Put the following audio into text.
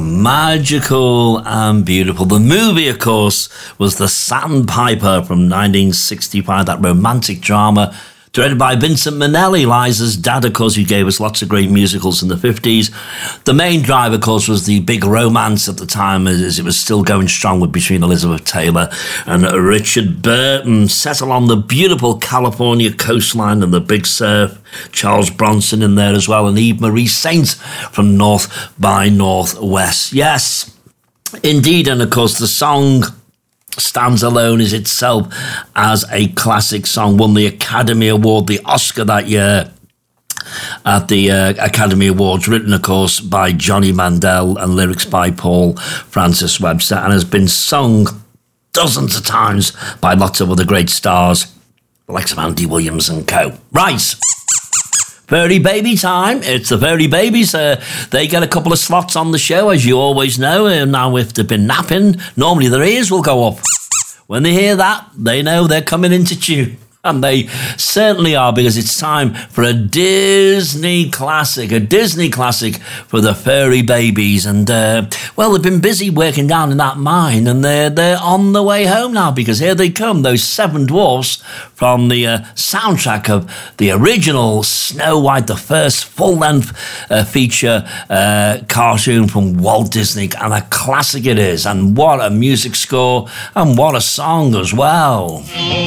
Magical and beautiful. The movie, of course, was The Sandpiper from 1965, that romantic drama directed by Vincent Minnelli, Liza's dad, of course, who gave us lots of great musicals in the 50s. The main drive, of course, was the big romance at the time, as it was still going strong between Elizabeth Taylor and Richard Burton, set along the beautiful California coastline and the big surf. Charles Bronson in there as well, and Eve Marie Saint from North by Northwest. Yes, indeed, and of course the song stands alone as itself as a classic song, won the Academy Award, the Oscar that year at the Academy Awards, written, of course, by Johnny Mandel and lyrics by Paul Francis Webster, and has been sung dozens of times by lots of other great stars, like Andy Williams and co. Right. Furry Baby time. It's the Furry Babies. They get a couple of slots on the show, as you always know. And now if they've been napping, normally their ears will go up. When they hear that, they know they're coming into tune. And they certainly are, because it's time for a Disney classic for the Furry Babies. And, well, they've been busy working down in that mine, and they're on the way home now, because here they come, those seven dwarfs from the soundtrack of the original Snow White, the first full-length feature cartoon from Walt Disney, and a classic it is. And what a music score, and what a song as well.